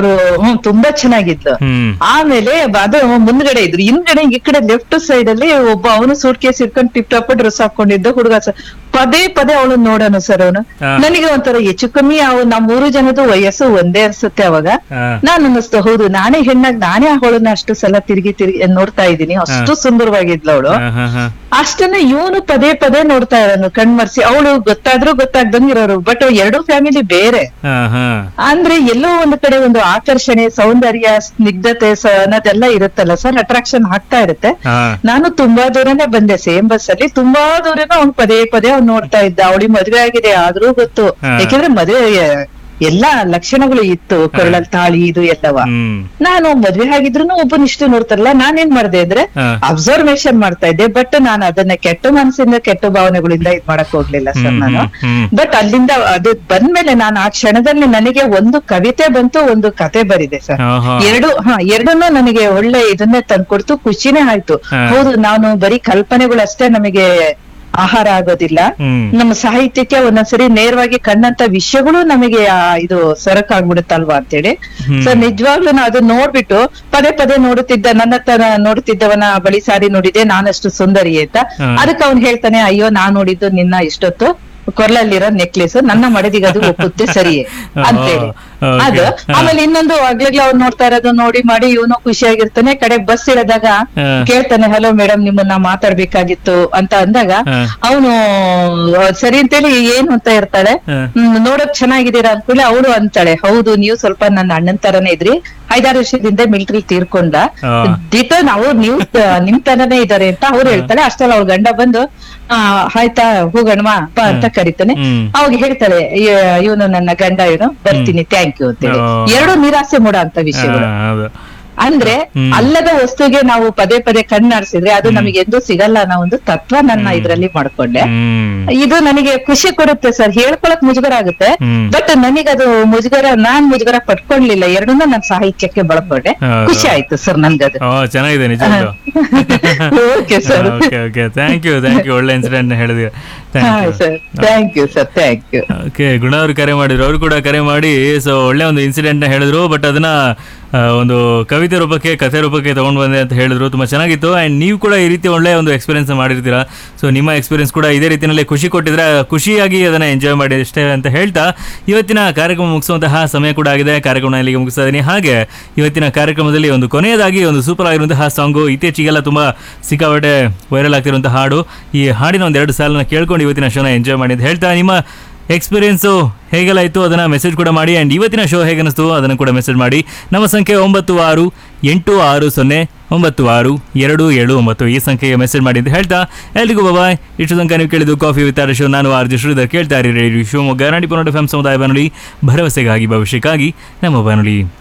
ಅವರು ತುಂಬಾ ಚೆನ್ನಾಗಿದ್ಲು. ಹ್ಮ್ ಆಮೇಲೆ ಅದು ಮುಂದ್ಗಡೆ ಇದ್ರು, ಹಿಂದ್ಗಡೆ ಈ ಕಡೆ ಲೆಫ್ಟ್ ಸೈಡ್ ಅಲ್ಲಿ ಒಬ್ಬ ಅವನು ಸೂಟ್ ಕೇಸ್ ಇಟ್ಕೊಂಡು ಟಿಪ್ ಟಾಪ್ ಡ್ರೆಸ್ ಹಾಕೊಂಡಿದ್ದ ಹುಡುಗ ಸರ್. ಪದೇ ಪದೇ ಅವಳು ನೋಡೋಣ ಸರ್ ಅವನು. ನನಗೆ ಒಂಥರ ಹೆಚ್ಚು ಕಮ್ಮಿ ನಮ್ 3 ಜನದ್ದು ವಯಸ್ಸು ಒಂದೇ ಅನ್ಸುತ್ತೆ ಅವಾಗ. ನಾನ್ ಅನ್ನಿಸ್ತು, ಹೌದು ನಾನೇ ಹೆಣ್ಣಾಗಿ ನಾನೇ ಅವಳನ್ನ ಅಷ್ಟು ಸಲ ತಿರುಗಿ ನೋಡ್ತಾ ಇದ್ದೀನಿ, ಅಷ್ಟು ಸುಂದರವಾಗಿದ್ಲು ಅವಳು. ಅಷ್ಟನ್ನ ಇವನು ಪದೇ ಪದೇ ನೋಡ್ತಾ ಇರೋನು ಕಣ್ಮರ್ಸಿ. ಅವಳು ಗೊತ್ತಾದ್ರೂ ಗೊತ್ತಾಗ್ದಂಗ್ ಇರೋರು. ಬಟ್ ಎರಡು ಫ್ಯಾಮಿಲಿ ಬೇರೆ. ಅಂದ್ರೆ ಎಲ್ಲೋ ಒಂದು ಕಡೆ ಒಂದು ಆಕರ್ಷಣೆ, ಸೌಂದರ್ಯ, ಸ್ನಿಗ್ಧತೆ ಅನ್ನೋದೆಲ್ಲ ಇರುತ್ತಲ್ಲ ಸರ್, ಅಟ್ರಾಕ್ಷನ್ ಆಗ್ತಾ ಇರುತ್ತೆ. ನಾನು ತುಂಬಾ ದೂರನೇ ಬಂದೆ ಸೇಮ್ ಬಸ್ ಅಲ್ಲಿ. ತುಂಬಾ ದೂರನ ಅವ್ನು ಪದೇ ಪದೇ ಅವ್ನು ನೋಡ್ತಾ ಇದ್ದ. ಅವಳಿಗೆ ಮದ್ವೆ ಆಗಿದೆ ಆದ್ರೂ ಗೊತ್ತು, ಯಾಕೆಂದ್ರೆ ಮದ್ವೆ ಎಲ್ಲಾ ಲಕ್ಷಣಗಳು ಇತ್ತು, ಕೊರಳಲ್ ತಾಳಿ ಇದು ಎಲ್ಲವ. ನಾನು ಮದ್ವೆ ಆಗಿದ್ರು ಒಬ್ಬನಿಷ್ಟು ನೋಡ್ತಾರಲ್ಲ, ನಾನೇನ್ ಮಾಡ್ದೆ ಅಂದ್ರೆ ಅಬ್ಸರ್ವೇಷನ್ ಮಾಡ್ತಾ ಇದ್ದೆ. ಬಟ್ ನಾನು ಅದನ್ನ ಕೆಟ್ಟ ಮನಸ್ಸಿಂದ ಕೆಟ್ಟ ಭಾವನೆಗಳಿಂದ ಇದ್ ಮಾಡಕ್ ಹೋಗ್ಲಿಲ್ಲ ಸರ್ ನಾನು. ಬಟ್ ಅಲ್ಲಿಂದ ಅದು ಬಂದ್ಮೇಲೆ ನಾನು ಆ ಕ್ಷಣದಲ್ಲಿ ನನಗೆ ಒಂದು ಕವಿತೆ ಬಂತು, ಒಂದು ಕತೆ ಬರಿದೆ ಸರ್. ಎರಡನ್ನೂ ನನಗೆ ಒಳ್ಳೆ ಇದನ್ನೇ ತಂದ್ಕೊಡ್ತು, ಖುಷಿನೇ ಆಯ್ತು. ಹೌದು, ನಾನು ಬರೀ ಕಲ್ಪನೆಗಳಷ್ಟೇ ನಮಗೆ ಆಹಾರ ಆಗೋದಿಲ್ಲ. ನಮ್ಮ ಸಾಹಿತ್ಯಕ್ಕೆ ಒಂದೊಂದ್ಸರಿ ನೇರವಾಗಿ ಕಣ್ಣಂತ ವಿಷಯಗಳು ನಮಗೆ ಇದು ಸರಕಾಗ್ಬಿಡುತ್ತಲ್ವಾ ಅಂತೇಳಿ. ಸೊ ನಿಜವಾಗ್ಲೂ ನಾ ಅದನ್ನ ನೋಡ್ಬಿಟ್ಟು ಪದೇ ಪದೇ ನೋಡುತ್ತಿದ್ದ, ನನ್ನ ತರ ನೋಡುತ್ತಿದ್ದವನ ಬಳಿ ಸಾರಿ ನೋಡಿದೆ ನಾನಷ್ಟು ಸುಂದರಿ ಅಂತ. ಅದಕ್ಕೆ ಅವ್ನು ಹೇಳ್ತಾನೆ, ಅಯ್ಯೋ ನಾನ್ ನೋಡಿದ್ದು ನಿನ್ನ ಇಷ್ಟೊತ್ತು ಕೊರ್ಲಲ್ಲಿರೋ ನೆಕ್ಲೆಸ್, ನನ್ನ ಮಡದಿಗೆ ಅದು ಒಪ್ಪುತ್ತೆ ಸರಿಯೇ ಅಂತೇಳಿ. ಅದು ಆಮೇಲೆ ಇನ್ನೊಂದು ಆಗ್ಲೇ ಅವ್ನು ನೋಡ್ತಾ ಇರೋದು ನೋಡಿ ಮಾಡಿ ಇವನು ಖುಷಿಯಾಗಿರ್ತಾನೆ. ಕಡೆ ಬಸ್ ಇಳಿದಾಗ ಕೇಳ್ತಾನೆ, ಹಲೋ ಮೇಡಮ್ ನಿಮ್ಮನ್ನ ಮಾತಾಡ್ಬೇಕಾಗಿತ್ತು ಅಂತ ಅಂದಾಗ ಅವನು ಸರಿ ಅಂತೇಳಿ ಏನು ಅಂತ ಇರ್ತಾಳೆ. ನೋಡಕ್ ಚೆನ್ನಾಗಿದ್ದೀರಾ ಅಂದ್ಕೂಡ್ಲೆ ಅವಳು ಅಂತಾಳೆ, ಹೌದು ನೀವು ಸ್ವಲ್ಪ ನನ್ನ ಅಣ್ಣನ್ ತರನೇ ಇದ್ರಿ, 5-6 ವರ್ಷದಿಂದ ಮಿಲಿಟರಿ ತೀರ್ಕೊಂಡ, ನಾವು ನೀವು ನಿಮ್ ತರನೇ ಇದಾರೆ ಅಂತ ಅವ್ರು ಹೇಳ್ತಾಳೆ. ಅಷ್ಟಲ್ಲ ಅವ್ಳ ಗಂಡ ಬಂದು ಆಯ್ತಾ ಹೋಗೋಣವಾ ಅಂತ ಕರಿತಾನೆ. ಅವಾಗ ಹೇಳ್ತಾಳೆ, ಇವನು ನನ್ನ ಗಂಡ, ಇವನು ಬರ್ತೀನಿ ಥ್ಯಾಂಕ್ ಯು ಅಂತೇಳಿ. ಎರಡು ನಿರಾಸೆ ಮೂಡ ಅಂತ ವಿಷಯಗಳು. ಅಂದ್ರೆ ಅಲ್ಲದ ವಸ್ತುಗೆ ನಾವು ಪದೇ ಪದೇ ಕಣ್ಣಾಡ್ಸಿದ್ರೆ ಅದು ನಮಗೆ ಎಂದೂ ಸಿಗಲ್ಲ ಅನ್ನೋ ಒಂದು ತತ್ವ ನನ್ನ ಇದ್ರಲ್ಲಿ ಮಾಡ್ಕೊಂಡೆ. ಇದು ನನಗೆ ಖುಷಿ ಕೊಡುತ್ತೆ ಸರ್, ಹೇಳ್ಕೊಳಕ್ ಮುಜುಗರ ಆಗುತ್ತೆ. ಬಟ್ ನನಗದು ನಾನ್ ಮುಜುಗರ ಪಟ್ಕೊಳ್ಲಿಲ್ಲ. ಎರಡನ್ನೂ ನನ್ನ ಸಾಹಿತ್ಯಕ್ಕೆ ಬಳಕೊಂಡೆ. ಖುಷಿ ಆಯ್ತು ಸರ್ ನನ್ಗದು. ಚೆನ್ನಾಗಿದೆ ನಿಜ. ಓಕೆ ಸರ್, ಥ್ಯಾಂಕ್ ಯು ಒಳ್ಳೆ ಇನ್ಸಿಡೆಂಟ್ ಹೇಳಿದ್ವಿ. Thank you sir, thank you. Okay, ಗುಣ ಅವರು ಕರೆ ಮಾಡಿದ್ರು, ಅವರು ಕೂಡ ಕರೆ ಮಾಡಿ ಸೊ ಒಳ್ಳೆ ಒಂದು ಇನ್ಸಿಡೆಂಟ್ ನ ಹೇಳಿದ್ರು. ಬಟ್ ಅದನ್ನ ಒಂದು ಕವಿತೆ ರೂಪಕ್ಕೆ, ಕಥೆ ರೂಪಕ್ಕೆ ತಗೊಂಡು ಬಂದೆ ಅಂತ ಹೇಳಿದ್ರು. ತುಂಬಾ ಚೆನ್ನಾಗಿತ್ತು. ಅಂಡ್ ನೀವು ಕೂಡ ಈ ರೀತಿ ಒಳ್ಳೆ ಒಂದು ಎಕ್ಸ್ಪೀರಿಯನ್ಸ್ ಮಾಡಿರ್ತೀರಾ. ಸೊ ನಿಮ್ಮ ಎಕ್ಸ್ಪೀರಿಯನ್ಸ್ ಕೂಡ ಇದೇ ರೀತಿಯಲ್ಲಿ ಖುಷಿ ಕೊಟ್ಟಿದ್ರೆ ಖುಷಿಯಾಗಿ ಅದನ್ನ ಎಂಜಾಯ್ ಮಾಡಿ ಅಷ್ಟೇ ಅಂತ ಹೇಳ್ತಾ ಇವತ್ತಿನ ಕಾರ್ಯಕ್ರಮ ಮುಗಿಸುವಂತಹ ಸಮಯ ಕೂಡ ಆಗಿದೆ. ಕಾರ್ಯಕ್ರಮ ಇಲ್ಲಿಗೆ ಮುಗಿಸ್ತಾ ಇದೀನಿ. ಹಾಗೆ ಇವತ್ತಿನ ಕಾರ್ಯಕ್ರಮದಲ್ಲಿ ಒಂದು ಕೊನೆಯದಾಗಿ ಒಂದು ಸೂಪರ್ ಆಗಿರುವಂತಹ ಸಾಂಗು, ಇತ್ತೀಚೆಗೆಲ್ಲ ತುಂಬಾ ಸಿಕ್ಕಾಪಟ್ಟೆ ವೈರಲ್ ಆಗ್ತಿರುವಂತಹ ಹಾಡು. ಈ ಹಾಡಿನ ಒಂದೆರಡು ಸಾಲನ್ನ ಕೇಳ್ಕೊಂಡು ಇವತ್ತಿನ ಶೋನ ಎಂಜಾಯ್ ಮಾಡಿ ಅಂತ ಹೇಳ್ತಾ, ನಿಮ್ಮ ಎಕ್ಸ್ಪೀರಿಯನ್ಸು ಹೇಗೆಲ್ಲ ಇತ್ತು ಅದನ್ನ ಮೆಸೇಜ್ ಕೂಡ ಮಾಡಿ. ಆ್ಯಂಡ್ ಇವತ್ತಿನ ಶೋ ಹೇಗೆ ಅನಿಸ್ತು ಅದನ್ನು ಕೂಡ ಮೆಸೇಜ್ ಮಾಡಿ. ನಮ್ಮ ಸಂಖ್ಯೆ 9686027279 ಈ ಸಂಖ್ಯೆಗೆ ಮೆಸೇಜ್ ಮಾಡಿ ಅಂತ ಹೇಳ್ತಾ ಎಲ್ರಿಗೂ ಬಾಯ್. ಇಷ್ಟು ತನಕ ನೀವು ಕೇಳಿದ್ದು ಕಾಫಿ ವಿತ್ ಆರ್ ಶೋ. ನಾನು ಆರ್ ಜೆ ಶ್ರೀಧರ್. ಕೇಳ್ತಾ ಇರಿ ರೇಡಿಯೋ ಶಿವಮೊಗ್ಗ 90.5 FM ಸಮುದಾಯ ಬಾನುಲಿ, ಭರವಸೆಗಾಗಿ ಭವಿಷ್ಯಕ್ಕಾಗಿ ನಮ್ಮ ಬಾನುಲಿ.